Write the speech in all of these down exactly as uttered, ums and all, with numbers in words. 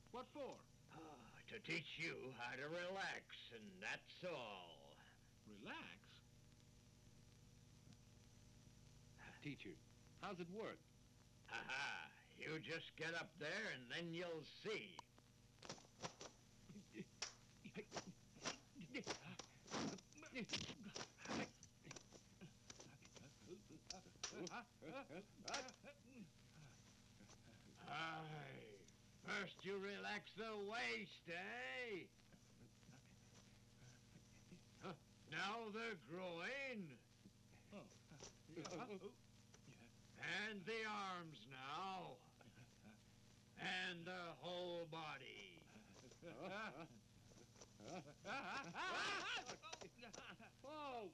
What for? Ah, to teach you how to relax, and that's all. Relax? Teacher, how's it work? Ha-ha. You just get up there, and then you'll see. Aye. First you relax the waist, eh? Huh, now the groin. Oh. And the arms now. And the whole body. Oh!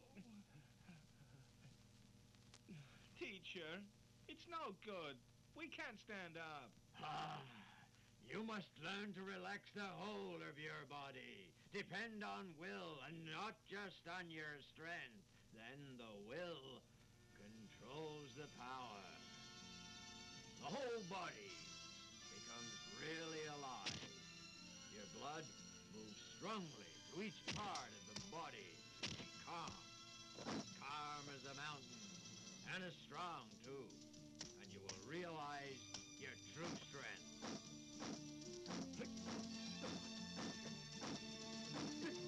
Teacher, it's no good. We can't stand up. Ah, you must learn to relax the whole of your body. Depend on will and not just on your strength. Then the will controls the power. The whole body becomes really alive. Your blood moves strongly to each part of the body to be calm. Calm as a mountain and as strong too. And you will realize your true strength.